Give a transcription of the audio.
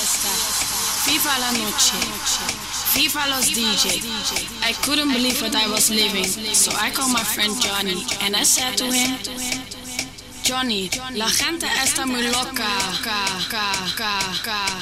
Viva la noche. Viva los DJ. I couldn't believe what I was living, so I called my friend Johnny and I said to him, Johnny, la gente está muy loca.